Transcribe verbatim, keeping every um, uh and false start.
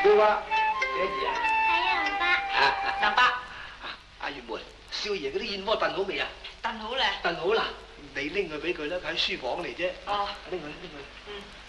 叫啊，幾時啊？ 睇啊，林伯。 林伯， 阿月梅，少爺嗰啲燕窩燉好未啊？ 燉好咧。 燉好啦，你拎佢俾佢啦，佢喺書房嚟啫。 哦， 拎佢拎佢。 嗯。